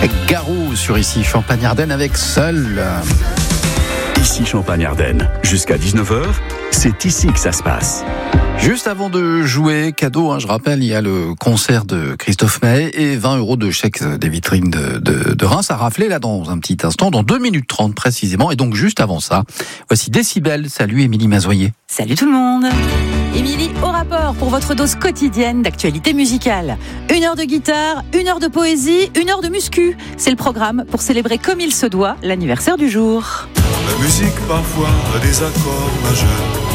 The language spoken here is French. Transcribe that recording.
Garou sur ici Champagne-Ardenne avec Seul. Ici Champagne-Ardenne, jusqu'à 19h, c'est ici que ça se passe. Juste avant de jouer, cadeau, je rappelle, il y a le concert de Christophe Maé et 20 € de chèque des vitrines de Reims à rafler là dans un petit instant, dans 2 minutes 30 précisément. Et donc juste avant ça, voici Décibel. Salut Émilie Mazoyer. Salut tout le monde. Émilie au rapport pour votre dose quotidienne d'actualité musicale. 1 heure de guitare, 1 heure de poésie, 1 heure de muscu. C'est le programme pour célébrer comme il se doit l'anniversaire du jour. La musique parfois a des accords majeurs.